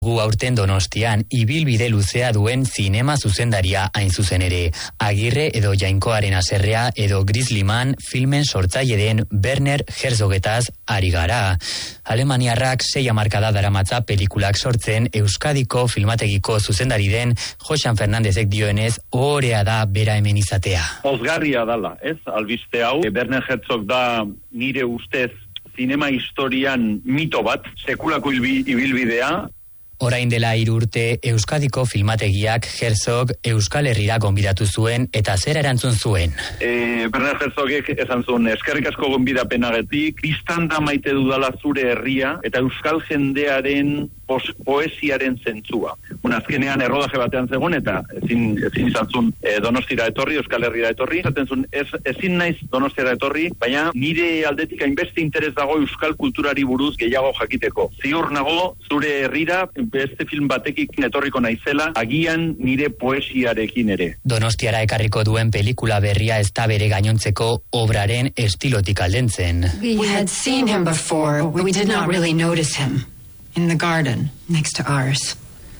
Gu aurten Donostian ibilbide luzea duen zinema zuzendaria hain zuzen ere. Agirre edo Jainkoaren haserrea edo Grizzlyman filmen sortzaile den Werner Herzogetaz ari gara. Alemaniarrak 6 hamarkada daramatza pelikulak sortzen Euskadiko filmategiko zuzendari den Joxan Fernandezek dioenez ohorea da bera hemen izatea. Pozgarria dala, ez? Albiste hau, Werner Herzog da nire ustez zinema historian mito bat, sekulako ibilbidea. Orain dela 3 urte Euskadiko filmategiak Herzog Euskal Herrira gonbidatu zuen eta zer erantzun zuen. Werner Herzogek esan zuen, eskerrik asko gonbidapenagatik, biztan da maite dudala zure herria eta euskal jendearen poesiaren zentzua. Azkenean errodaje batean zegoen eta ezin izan zuen Donostira etorri, Euskal Herrira etorri. Zaten zuen, ezin naiz Donostira etorri, baina nire aldetik hainbeste interes dago euskal kulturari buruz gehiago jakiteko. Ziur nago zure herrira beste film batekik etorriko naizela, agian nire poesiarekin ere. Donostiara ekarriko duen pelikula berria ez da bere gainontzeko obraren estilotik aldentzen. We had seen him before, but we did not really notice him. In the garden, next to ours.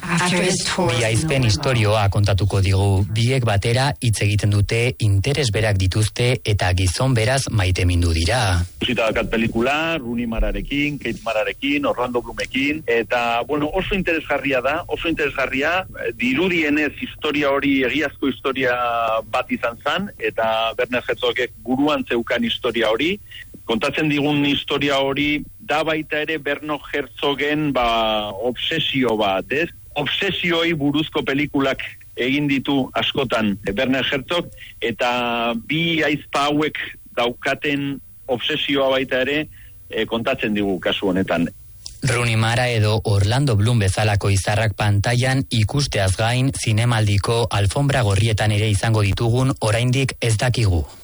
Bi aizpen historioa kontatuko digu, biek batera hitz egiten dute, interes berak dituzte eta gizon beraz maitemindu dira. Zita dakat pelikula, Rooney Mararekin, Kate Mararekin, Orlando Bloomekin, eta oso interesgarria da, dirudienez historia hori egiazko historia bat izan zan, eta Werner Herzogek buruan zeukan historia hori, kontatzen digun historia hori, da baita ere Werner Herzogen obsesio bat, ez? Obsesioi buruzko pelikulak egin ditu askotan Werner Herzog, eta bi aizpa hauek daukaten obsesioa baita ere kontatzen digu kasu honetan. Rooney Mara edo Orlando Bloom bezalako izarrak pantailan ikusteaz gain zinemaldiko alfombra gorrietan ere izango ditugun oraindik ez dakigu.